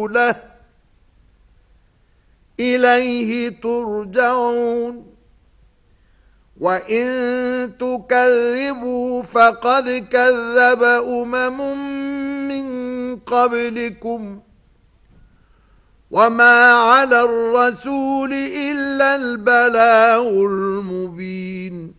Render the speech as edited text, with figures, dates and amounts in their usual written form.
ورسوله إليه ترجعون وإن تكذبوا فقد كذب من قبلكم وما على الرسول إلا البلاغ المبين